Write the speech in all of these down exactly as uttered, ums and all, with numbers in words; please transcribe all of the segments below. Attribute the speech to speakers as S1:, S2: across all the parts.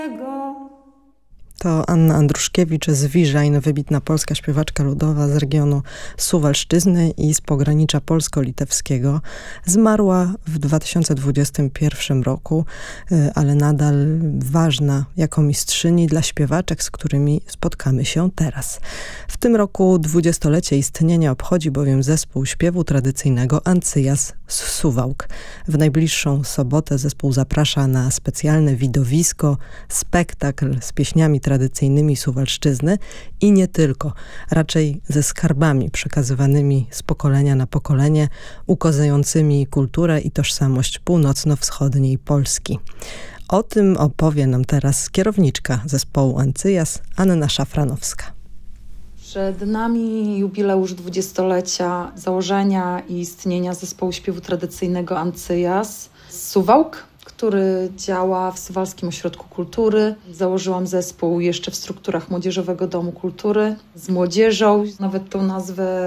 S1: To Anna Andruszkiewicz z Wiżajn, wybitna polska śpiewaczka ludowa z regionu Suwalszczyzny i z pogranicza polsko-litewskiego. Zmarła w dwa tysiące dwudziestym pierwszym roku, ale nadal ważna jako mistrzyni dla śpiewaczek, z którymi spotkamy się teraz. W tym roku dwudziestolecie istnienia obchodzi bowiem zespół śpiewu tradycyjnego Ancyjas z Suwałk. W najbliższą sobotę zespół zaprasza na specjalne widowisko, spektakl z pieśniami tradycyjnymi Suwalszczyzny i nie tylko, raczej ze skarbami przekazywanymi z pokolenia na pokolenie, ukazującymi kulturę i tożsamość północno-wschodniej Polski. O tym opowie nam teraz kierowniczka zespołu Ancyjas, Anna Szafranowska.
S2: Przed nami jubileusz dwudziestolecia założenia i istnienia zespołu śpiewu tradycyjnego Ancyjas z Suwałk, który działa w Suwalskim Ośrodku Kultury. Założyłam zespół jeszcze w strukturach Młodzieżowego Domu Kultury z młodzieżą. Nawet tą nazwę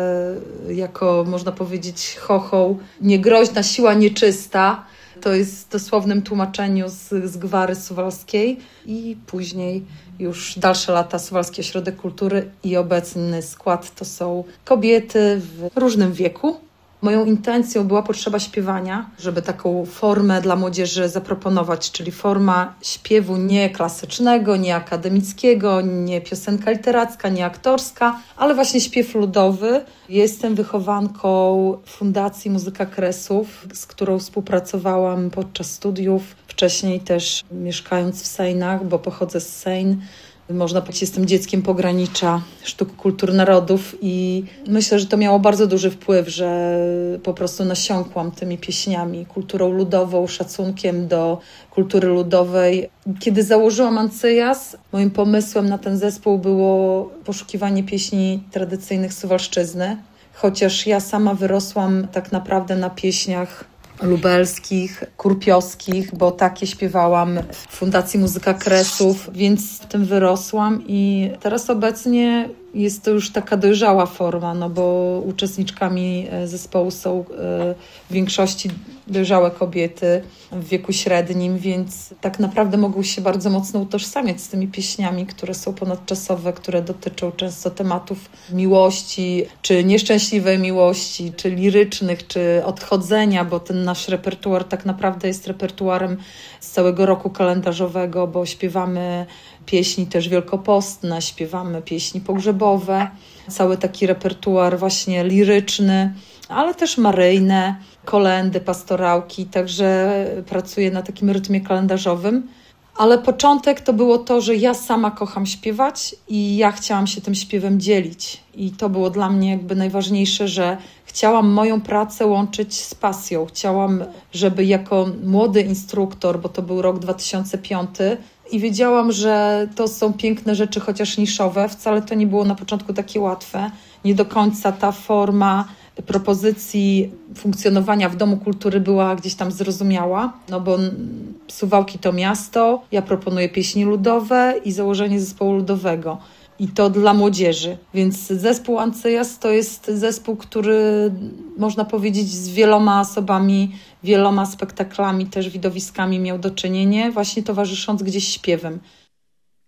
S2: jako, można powiedzieć, chochoł, niegroźna siła nieczysta. To jest w dosłownym tłumaczeniu z, z gwary suwalskiej. I później już dalsze lata Suwalski Ośrodek Kultury i obecny skład to są kobiety w różnym wieku. Moją intencją była potrzeba śpiewania, żeby taką formę dla młodzieży zaproponować, czyli forma śpiewu nie klasycznego, nie akademickiego, nie piosenka literacka, nie aktorska, ale właśnie śpiew ludowy. Jestem wychowanką Fundacji Muzyka Kresów, z którą współpracowałam podczas studiów, wcześniej też mieszkając w Sejnach, bo pochodzę z Sejn. Można powiedzieć, jestem dzieckiem pogranicza sztuk kultur narodów i myślę, że to miało bardzo duży wpływ, że po prostu nasiąkłam tymi pieśniami, kulturą ludową, szacunkiem do kultury ludowej. Kiedy założyłam Ancyjas, moim pomysłem na ten zespół było poszukiwanie pieśni tradycyjnych Suwalszczyzny, chociaż ja sama wyrosłam tak naprawdę na pieśniach lubelskich, kurpiowskich, bo takie śpiewałam w Fundacji Muzyka Kresów, więc w tym wyrosłam i teraz obecnie jest to już taka dojrzała forma, no bo uczestniczkami zespołu są w większości dojrzałe kobiety w wieku średnim, więc tak naprawdę mogą się bardzo mocno utożsamiać z tymi pieśniami, które są ponadczasowe, które dotyczą często tematów miłości, czy nieszczęśliwej miłości, czy lirycznych, czy odchodzenia, bo ten nasz repertuar tak naprawdę jest repertuarem z całego roku kalendarzowego, bo śpiewamy pieśni też wielkopostne, śpiewamy pieśni pogrzebowe, cały taki repertuar właśnie liryczny, ale też maryjne, kolędy, pastorałki, także pracuję na takim rytmie kalendarzowym. Ale początek to było to, że ja sama kocham śpiewać i ja chciałam się tym śpiewem dzielić. I to było dla mnie jakby najważniejsze, że chciałam moją pracę łączyć z pasją. Chciałam, żeby jako młody instruktor, bo to był rok dwa tysiące piąty, i wiedziałam, że to są piękne rzeczy, chociaż niszowe. Wcale to nie było na początku takie łatwe. Nie do końca ta forma propozycji funkcjonowania w Domu Kultury była gdzieś tam zrozumiała, no bo Suwałki to miasto, ja proponuję pieśni ludowe i założenie zespołu ludowego. I to dla młodzieży. Więc zespół Ancyjas to jest zespół, który można powiedzieć z wieloma osobami, wieloma spektaklami, też widowiskami miał do czynienia, właśnie towarzysząc gdzieś śpiewem.